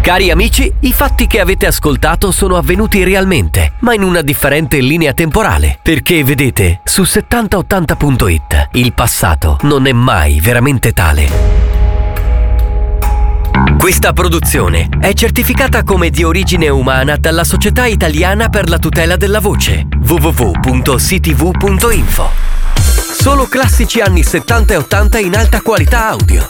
Cari amici, i fatti che avete ascoltato sono avvenuti realmente, ma in una differente linea temporale. Perché vedete, su 7080.it il passato non è mai veramente tale. Questa produzione è certificata come di origine umana dalla Società Italiana per la Tutela della Voce, www.ctv.info. Solo classici anni 70 e 80 in alta qualità audio.